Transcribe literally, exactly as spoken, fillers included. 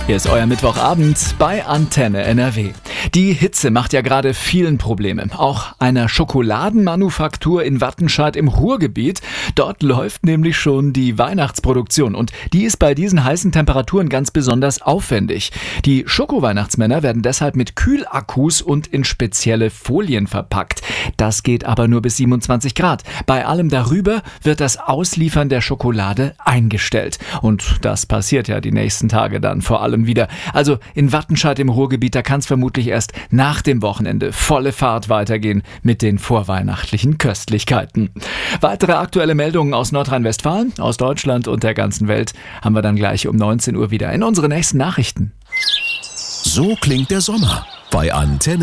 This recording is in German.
Hier ist euer Mittwochabend bei Antenne N R W. Die Hitze macht ja gerade vielen Probleme. Auch einer Schokoladenmanufaktur in Wattenscheid im Ruhrgebiet. Dort läuft nämlich schon die Weihnachtsproduktion und die ist bei diesen heißen Temperaturen ganz besonders aufwendig. Die Schoko-Weihnachtsmänner werden deshalb mit Kühlakkus und in spezielle Folien verpackt. Das geht aber nur bis siebenundzwanzig Grad. Bei allem darüber wird das Ausliefern der Schokolade eingestellt. Und das passiert ja die nächsten Tage dann vor allem wieder. Also in Wattenscheid im Ruhrgebiet, da kann es vermutlich erst nach dem Wochenende volle Fahrt weitergehen mit den vorweihnachtlichen Köstlichkeiten. Weitere aktuelle Meldungen aus Nordrhein-Westfalen, aus Deutschland und der ganzen Welt haben wir dann gleich um neunzehn Uhr wieder in unseren nächsten Nachrichten. So klingt der Sommer bei Antenne.